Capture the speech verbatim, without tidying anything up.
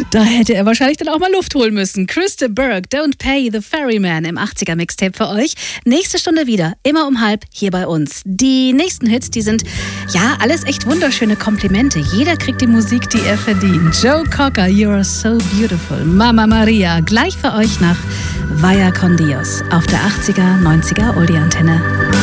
Da hätte er wahrscheinlich dann auch mal Luft holen müssen. Chris de Burgh, Don't Pay the Ferryman im achtziger-Mixtape für euch. Nächste Stunde wieder, immer um halb, hier bei uns. Die nächsten Hits, die sind, ja, alles echt wunderschöne Komplimente. Jeder kriegt die Musik, die er verdient. Joe Cocker, You Are So Beautiful. Mama Maria, gleich für euch nach Vaya con Dios auf der achtziger, neunziger Oldie-Antenne.